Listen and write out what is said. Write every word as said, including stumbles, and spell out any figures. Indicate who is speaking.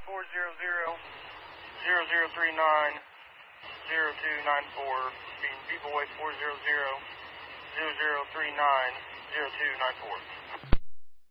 Speaker 1: four zero zero, zero zero three nine, zero two nine four, being Beeple Way four zero zero, zero zero three nine, zero two nine four.